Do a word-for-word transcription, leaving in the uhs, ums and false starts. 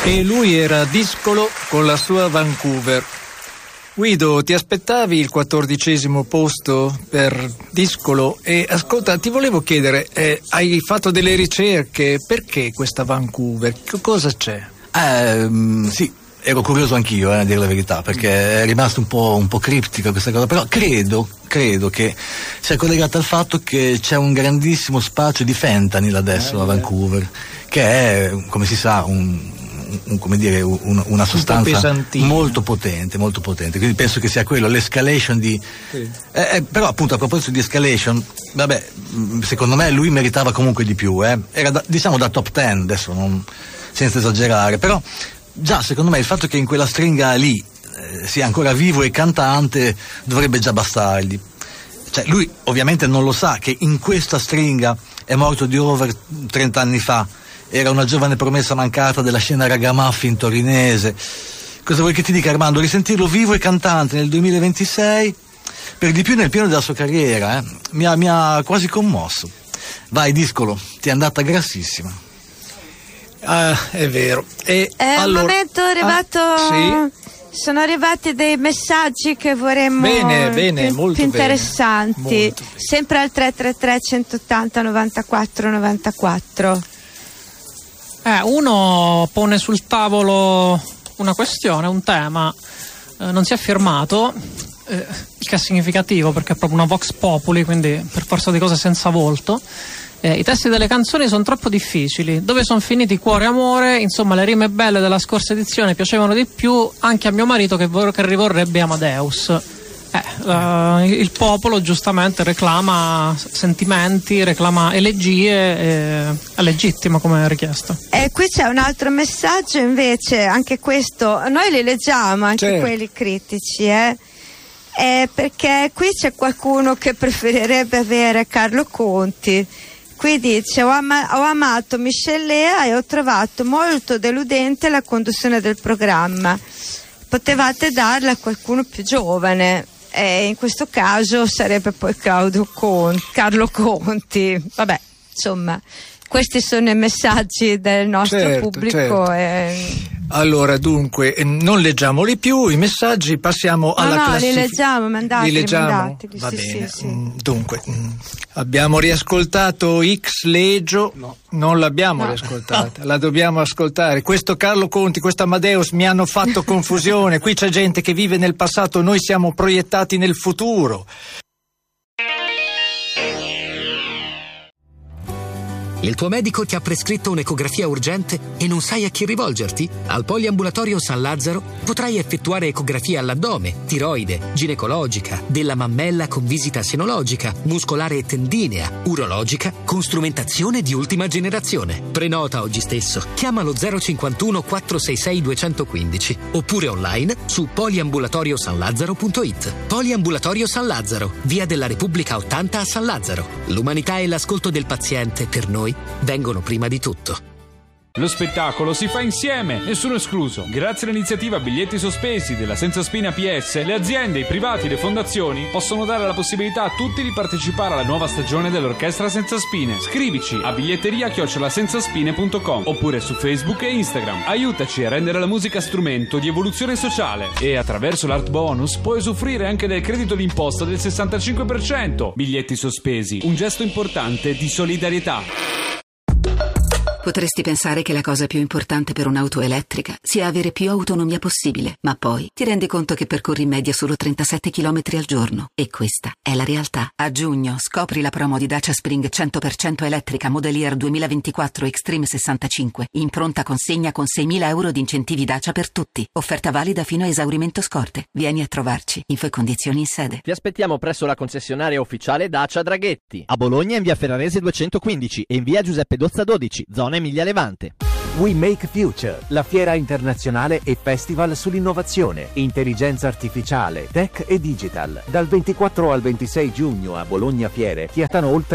E lui era Discolo con la sua Vancouver. Guido, ti aspettavi il quattordicesimo posto per Discolo? E ascolta, ti volevo chiedere, eh, hai fatto delle ricerche, perché questa Vancouver? Che cosa c'è? Eh, sì, ero curioso anch'io, eh, a dire la verità, perché è rimasto un po', un po' criptica questa cosa, però credo, credo che sia collegata al fatto che c'è un grandissimo spaccio di fentanyl adesso eh, a Vancouver, che è, come si sa, un... Un, come dire, un, una sostanza un molto potente, molto potente, quindi penso che sia quello, l'escalation di sì. eh, eh, però appunto a proposito di escalation, vabbè, secondo me lui meritava comunque di più, eh. Era da, diciamo da top ten, adesso non, senza esagerare, però già secondo me il fatto che in quella stringa lì eh, sia ancora vivo e cantante dovrebbe già bastargli. Cioè lui ovviamente non lo sa che in questa stringa è morto di over trenta anni fa. Era una giovane promessa mancata della scena ragamuffin torinese. Cosa vuoi che ti dica, Armando? Risentirlo vivo e cantante nel duemilaventisei, per di più nel pieno della sua carriera, eh? mi, ha, mi ha quasi commosso. Vai, Discolo, ti è andata grassissima. Ah, è vero. E è allora... un momento arrivato... Ah, sì? Sono arrivati dei messaggi che vorremmo bene, bene, più, molto più interessanti. Bene, molto. Sempre al tre tre tre centottanta novantaquattro novantaquattro. Eh, uno pone sul tavolo una questione, un tema, eh, non si è firmato, eh, il che è significativo perché è proprio una vox populi, quindi per forza di cose senza volto. Eh, I testi delle canzoni sono troppo difficili. Dove sono finiti cuore e amore? Insomma, le rime belle della scorsa edizione piacevano di più anche a mio marito che, vor- che rivorrebbe Amadeus. Eh, uh, il popolo giustamente reclama sentimenti, reclama elegie, e è legittimo come richiesta. E qui c'è un altro messaggio invece, anche questo, noi li leggiamo anche certo. quelli critici, eh? Eh, perché qui c'è qualcuno che preferirebbe avere Carlo Conti. Qui dice: ho, ama- ho amato Michelle Lea e ho trovato molto deludente la conduzione del programma, potevate darla a qualcuno più giovane. E in questo caso sarebbe poi Claudio Conti, Carlo Conti. Vabbè, insomma, questi sono i messaggi del nostro certo, pubblico. Certo. E... Allora, dunque, non leggiamoli più i messaggi, passiamo alla no, no, classifica. li leggiamo, mandateli, li leggiamo? mandateli. Va sì, bene. Sì, sì. Dunque, abbiamo riascoltato X Legio, no, non l'abbiamo no. riascoltata, la dobbiamo ascoltare. Questo Carlo Conti, questo Amadeus mi hanno fatto confusione. Qui c'è gente che vive nel passato, noi siamo proiettati nel futuro. Il tuo medico ti ha prescritto un'ecografia urgente e non sai a chi rivolgerti? Al Poliambulatorio San Lazzaro potrai effettuare ecografia all'addome, tiroide, ginecologica, della mammella con visita senologica, muscolare e tendinea, urologica, con strumentazione di ultima generazione. Prenota oggi stesso. Chiamalo zero cinquantuno quattrocentosessantai duecentoquindici oppure online su poliambulatoriosanlazzaro punto it. Poliambulatorio San Lazzaro, via della Repubblica ottanta a San Lazzaro. L'umanità e l'ascolto del paziente per noi vengono prima di tutto. Lo spettacolo si fa insieme, nessuno escluso. Grazie all'iniziativa Biglietti Sospesi della Senza Spina P S, le aziende, i privati, le fondazioni possono dare la possibilità a tutti di partecipare alla nuova stagione dell'Orchestra Senza Spine. Scrivici a biglietteria chiocciola senzaspine punto com oppure su Facebook e Instagram. Aiutaci a rendere la musica strumento di evoluzione sociale e attraverso l'Art Bonus puoi usufruire anche del credito d'imposta del sessantacinque per cento. Biglietti Sospesi, un gesto importante di solidarietà. Potresti pensare che la cosa più importante per un'auto elettrica sia avere più autonomia possibile, ma poi ti rendi conto che percorri in media solo trentasette chilometri al giorno. E questa è la realtà. A giugno scopri la promo di Dacia Spring cento per cento elettrica Model Year duemilaventiquattro Extreme sessantacinque, in pronta consegna con seimila euro di incentivi Dacia per tutti. Offerta valida fino a esaurimento scorte. Vieni a trovarci. Info e condizioni in sede. Ti aspettiamo presso la concessionaria ufficiale Dacia Draghetti. A Bologna in via Ferrarese duecentoquindici e in via Giuseppe Dozza dodici, zona Emilia Levante. We Make Future, la fiera internazionale e festival sull'innovazione, intelligenza artificiale, tech e digital. Dal ventiquattro al ventisei giugno a Bologna Fiere fiatano oltre